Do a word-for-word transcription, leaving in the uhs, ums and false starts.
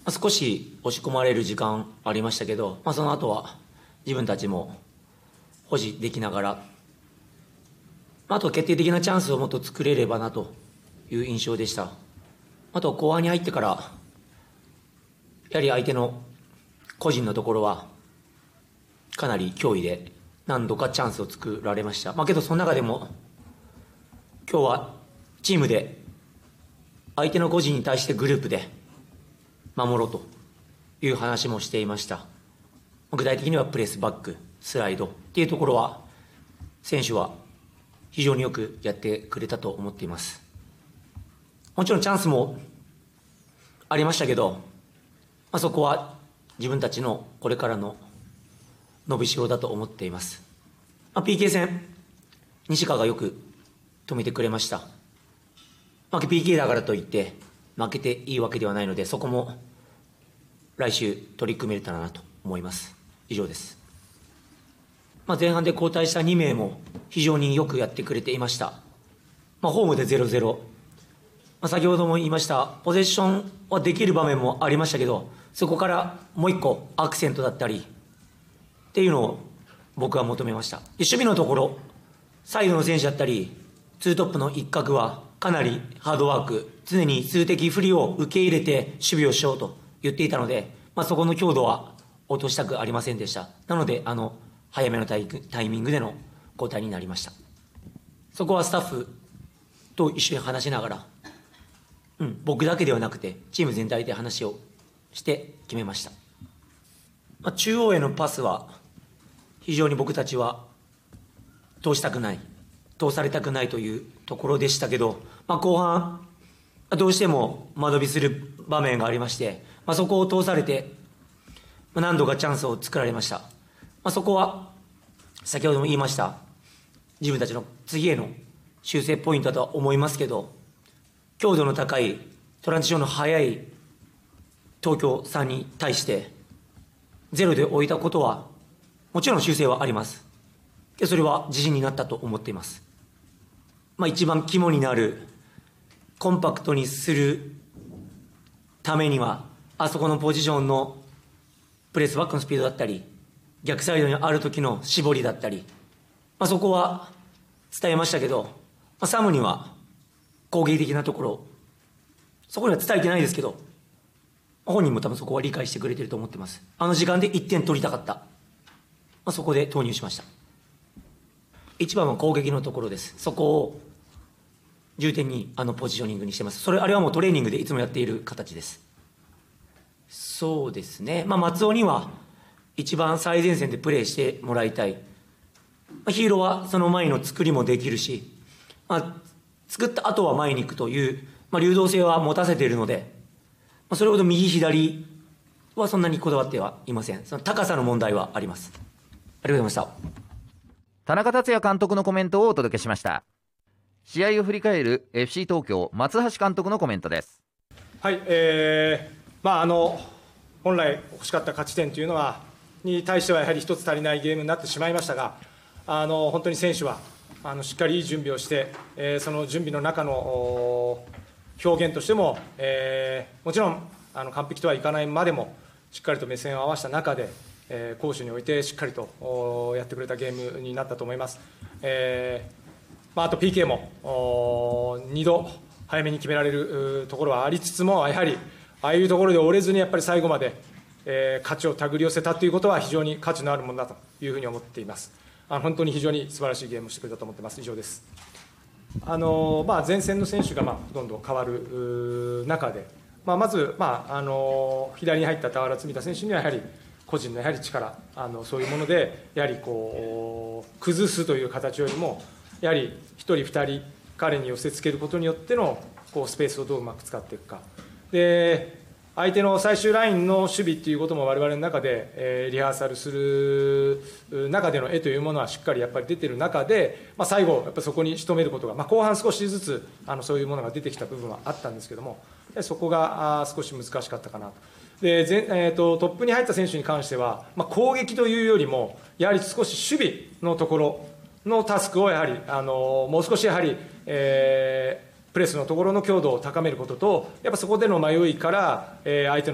少し押し込まれる時間ありましたけど、まあ、その後は自分たちも保持できながら、あと決定的なチャンスをもっと作れればなという印象でした。あと後半に入ってからやはり相手の個人のところはかなり脅威で何度かチャンスを作られました。まあ、けどその中でも今日はチームで相手の個人に対してグループで守ろうという話もしていました。具体的にはプレスバック、スライドっていうところは選手は非常によくやってくれたと思っています。もちろんチャンスもありましたけど、まあ、そこは自分たちのこれからの伸びしろだと思っています。まあ、ピーケー 戦、西川がよく止めてくれました。まあ、ピーケー だからといって負けていいわけではないので、そこも来週取り組めたらなと思います。以上です。まあ、前半で交代したに名も非常によくやってくれていました。まあ、ホームで ゼロゼロ、まあ、先ほども言いましたポゼッションはできる場面もありましたけど、そこからもう一個アクセントだったりっていうのを僕は求めました。で守備のところ、サイドの選手だったりツートップの一角はかなりハードワーク、常に数的不利を受け入れて守備をしようと言っていたので、まあ、そこの強度は落としたくありませんでした。なのであの早めのタイタイミングでの交代になりました。そこはスタッフと一緒に話しながら、うん、僕だけではなくてチーム全体で話をして決めました。まあ、中央へのパスは非常に僕たちは通したくない、通されたくないというところでしたけど、まあ、後半どうしても間延びする場面がありまして、まあ、そこを通されて何度かチャンスを作られました。まあ、そこは先ほども言いました自分たちの次への修正ポイントだとは思いますけど、強度の高いトランジションの速い東京さんに対してゼロで置いたことはもちろん修正はあります。それは自信になったと思っています。まあ、一番肝になるコンパクトにするためにはあそこのポジションのプレスバックのスピードだったり逆サイドにある時の絞りだったり、まあ、そこは伝えましたけど、まあ、サムには攻撃的なところそこには伝えてないですけど、本人も多分そこは理解してくれてると思ってます。あの時間でいってん取りたかった、まあ、そこで投入しました。一番は攻撃のところです。そこを重点にあのポジショニングにしてます。それあれはもうトレーニングでいつもやっている形です。そうですね、まあ、松尾には一番最前線でプレーしてもらいたい。まあ、ヒーローはその前の作りもできるし、まあ、作った後は前に行くという、まあ、流動性は持たせているので、まあ、それほど右左はそんなにこだわってはいません。その高さの問題はあります。ありがとうございました。 田中達也監督のコメントをお届けしました。試合を振り返る エフシー 東京松橋監督のコメントです。 はい、えーまあ、あの本来欲しかった勝ち点というのはに対してはやはり一つ足りないゲームになってしまいましたが、あの本当に選手はあのしっかりいい準備をして、えー、その準備の中の表現としても、えー、もちろんあの完璧とはいかないまでもしっかりと目線を合わせた中で、えー、攻守においてしっかりとやってくれたゲームになったと思います。えーまあ、あと ピーケー もにど早めに決められるところはありつつも、やはりああいうところで折れずにやっぱり最後まで、えー、勝ちを手繰り寄せたということは非常に価値のあるものだというふうに思っています。あの本当に非常に素晴らしいゲームをしてくれたと思っています。以上です。あの、まあ、前線の選手がまあどんどん変わる中で、まあ、まず、まあ、あの左に入った俵積田選手にはやはり個人のやはり力、あのそういうものでやはりこう崩すという形よりもやはりひとりふたり彼に寄せつけることによってのこうスペースをどううまく使っていくかで、相手の最終ラインの守備ということも我々の中で、えー、リハーサルする中での絵というものはしっかりやっぱり出ている中で、まあ、最後やっぱそこに仕留めることが、まあ、後半少しずつあのそういうものが出てきた部分はあったんですけども、そこがあ少し難しかったかなと。でぜえー、とトップに入った選手に関しては、まあ、攻撃というよりもやはり少し守備のところのタスクをやはりあのもう少しやはり、えー、プレスのところの強度を高めることと、やっぱそこでの迷いから、えー、相手の